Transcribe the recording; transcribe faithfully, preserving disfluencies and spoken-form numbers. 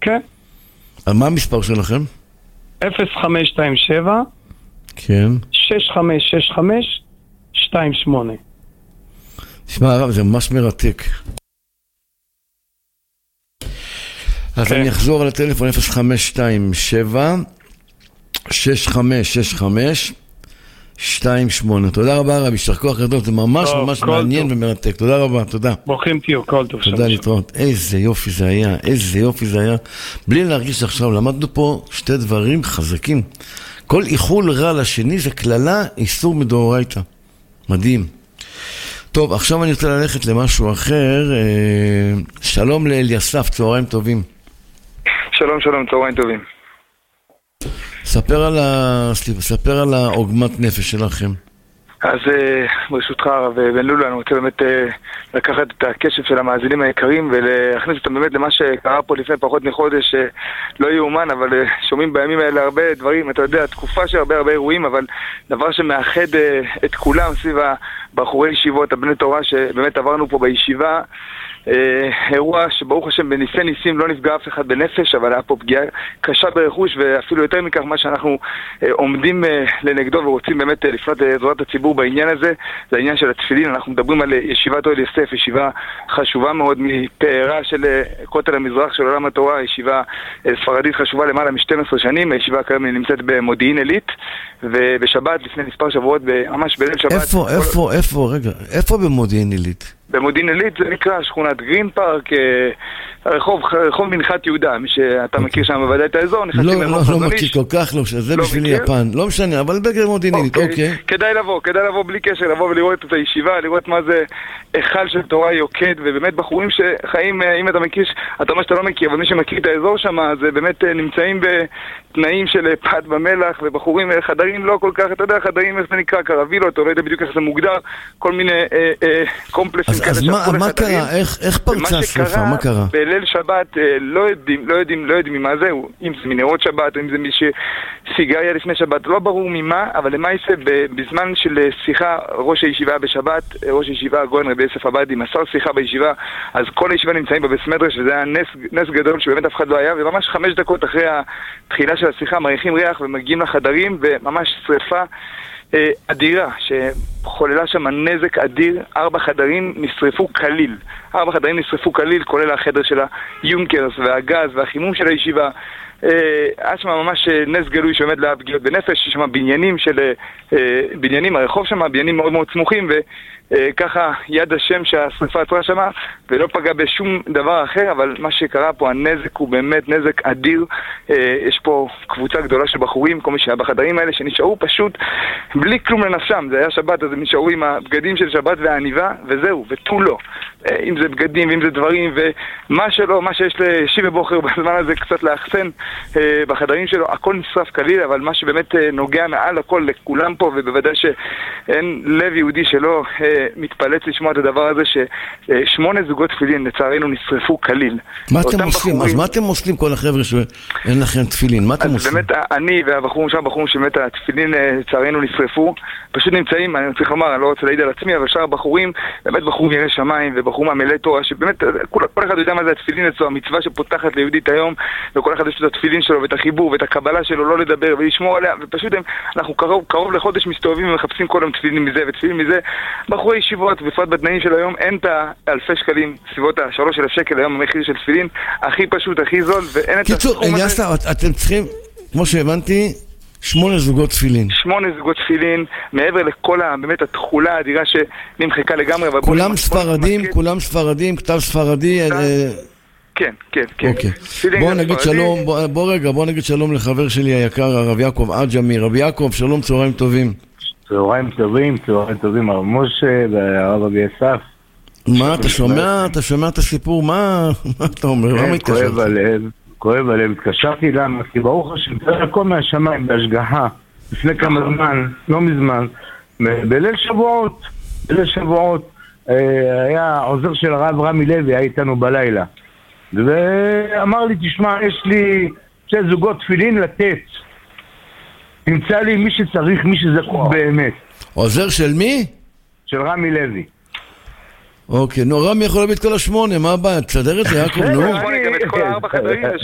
כן. על מה המספר שלכם? אפס חמש שתיים שבע כן. שש חמש שש חמש שתיים שמונה. תשמע הרב, זה ממש מרתק. אז אני אחזור על הטלפון אפס חמש שתיים שבע שש חמש שש חמש שתיים שמונה. תודה רבה רבי, יישר כוח גדול, זה ממש ממש מעניין ומרתק. תודה רבה, תודה. ברוכים תהיו, כל טוב. תודה להתראות. איזה יופי זה היה, איזה יופי זה היה. בלי להרגיש עכשיו, למדנו פה שתי דברים חזקים. כל איחול רע לשני זה כללה, איסור מדאורייתא. מדהים. טוב, עכשיו אני רוצה ללכת למשהו אחר. שלום לאליסף, צהריים טובים. שלום, שלום, צהריים טובים. ספר על ה... ספר על העוגמת נפש שלכם. אז ברשותך הרב בן לולו, אני רוצה באמת לקחת את הקשב של המאזינים היקרים ולהכניס אותם באמת למה שקרה פה לפני פחות מחודש. לא יאומן, אבל שומעים בימים האלה הרבה דברים, אתה יודע, תקופה של הרבה הרבה אירועים, אבל דבר שמאחד את כולם סביב הבחורי ישיבות, הבני תורה שבאמת עברנו פה בישיבה. אירוע שברוך השם בניסי ניסים לא נפגע אף אחד בנפש, אבל היה פה פגיעה קשה ברכוש, ואפילו יותר מכך מה שאנחנו עומדים לנגדו ורוצים באמת לפנות לעזרת הציבור בעניין הזה, זה העניין של התפילין. אנחנו מדברים על ישיבת אוהל יוסף, ישיבה חשובה מאוד מפארה של כותל המזרח של עולם התורה, ישיבה ספרדית חשובה למעלה מ-שתים עשרה שנים. הישיבה כיום נמצאת במודיעין עילית, ובשבת לפני מספר שבועות, ממש בליל שבת. איפה, איפה, איפה, רגע, איפה במודיעין עילית? במודיעין עילית זה נקרא שכונת גרין פארק, רחוב, רחוב מנחת יהודה, מי שאתה מכיר שם בוודאי את האזור. לא, לא, לא מכיר כל כך, לא, זה בשביל יפן, לא משנה, אבל בגלל מודיעין עילית, אוקיי. כדאי לבוא, כדאי לבוא בלי קשר, לבוא ולראות את הישיבה, לראות מה זה היכל של תורה יוקד, ובאמת בחורים שחיים, אם אתה מכיר, אתה אומר שאתה לא מכיר, אבל מי שמכיר את האזור שם, זה באמת נמצאים בתנאים של פת במלח, ובחורים חדרים לא כל כך, אתה יודע, חדרים איך זה נקרא, קרווילות, או לא יודע בדיוק איך זה מוגדר, כל מיני קומפלסים. אז מה קרה? איך פרצה השריפה? מה קרה? בליל שבת לא יודעים, לא יודעים, לא יודעים ממה זה, אם זה מנהרות שבת, או אם זה מי שסיגריה לפני שבת, לא ברור ממה, אבל למה יעשה בזמן של שיחה, ראש הישיבה בשבת, ראש הישיבה הגאון רבי יוסף עבאדי מסר שיחה בישיבה, אז כל הישיבה נמצאים בבית מדרש, וזה היה נס, נס גדול שבאמת אף אחד לא היה, וממש חמש דקות אחרי התחילה של השיחה מריחים ריח ומגיעים לחדרים, וממש שריפה אדירה שחוללה שם נזק אדיר. ארבע חדרים נשרפו כליל, ארבע חדרים נשרפו כליל, כולל החדר של היונקרס והגז והחימום של הישיבה. היה שם ממש נס גלוי שעומד לה פגיעות בנפש. יש שם בניינים של בניינים, הרחוב שם בניינים מאוד מאוד סמוכים, וככה יד השם שהשריפה עצרה שם ולא פגע בשום דבר אחר. אבל מה שקרה פה, הנזק הוא באמת נזק אדיר. יש פה קבוצה גדולה של בחורים, כל מי שהיה בחדרים האלה, שנשארו פשוט בלי כלום לנפשם. זה היה שבת, אז הם נשארו עם הבגדים של שבת והעניבה וזהו, ותו לא. אם זה בגדים, אם זה דברים ומה שלא, מה שיש לשיבי בוחר בזמן הזה קצת לאחסן בחדרים שלו, הכל נשרף כליל. אבל מה שבאמת נוגע מעל הכל לכולם פה, ובוודאי שאין לב יהודי שלא מתפלץ לשמוע את הדבר הזה, ששמונה זוגות תפילין לצערנו נשרפו כליל. מה אתם עושים? אז מה אתם עושים כל החבר'ה שאין לכם תפילין? מה אתם עושים? אז באמת אני והבחורים שם, בחורים שבאמת התפילין לצערנו נשרפו, פשוט נמצאים, אני צריך לומר, אני לא רוצה להעיד על עצמי, אבל שאר הבחורים, באמת בחורים ירא שמיים ובחורים עמלי תורה, שבאמת כל, כל אחד יודע מה זה התפילין אצלו, המצווה שפותחת ליהודית היום, וכל אחד יש את התפילין שלו ואת החיבור ואת הקבלה שלו, לא לדבר ולשמור עליה, ופשוט הם, אנחנו קרוב, קרוב לחודש מסתובבים ומחפשים כל היום תפילין מזה ותפילין מזה. בחורי ישיבות, בפרט בתנאים של היום, אין את האלפי שקלים, סביבות השלוש אלף שקל היום המחיר של תפילין, הכי פשוט, הכי זול, ואין את הסכום הזה. קיצור, אליסף, אתם צריכים, כמו שהבנתי, שמונה זוגות תפילין. שמונה זוגות תפילין, מעבר לכל באמת התחולה האדירה שנמחקה לגמרי. כולם ספרדים, כולם ספרדים, כתב ספרדי. כן, כן, כן. אוקיי. בוא נגיד שלום, בוא רגע, בוא נגיד שלום לחבר שלי היקר, הרב יעקב עג'מי. רב יעקב, שלום, צהריים טובים. צהריים טובים, צהריים טובים, הרב משה והרב אבי אסף. מה, אתה שומע, אתה שומע את הסיפור? מה אתה אומר? למה התקשרת? כואב הלב, כואב הלב. התקשרתי למה? כי ברוך השם, צריך לקום מהשמיים בהשגחה, לפני כמה זמן, לא מזמן, בליל שבועות, בליל שבועות, היה עוזר של הרב רמי לוי, היה איתנו בלילה. ואמר לי, תשמע, יש לי שתי זוגות תפילין לתת. נמצא לי מי שצריך, מי שזקוק באמת. עוזר של מי? של רמי לוי. אוקיי, נו, רמי יכול להביא את כל השמונה, מה הבעיה? תסדר את זה, יעקב, נו. גם את כל הארבע חדרים.